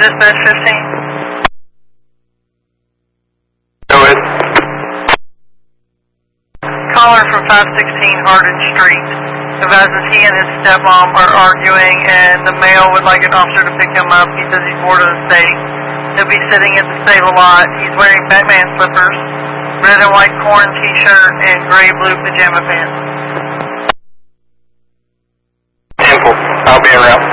dispatch 15. Go ahead. Caller from 516 Hardin Street advises he and his stepmom are arguing and the male would like an officer to pick him up. He says he's bored of the state. He'll be sitting at the stable lot. He's wearing Batman slippers, red and white corn t-shirt, and gray-blue pajama pants. Simple. I'll be en route.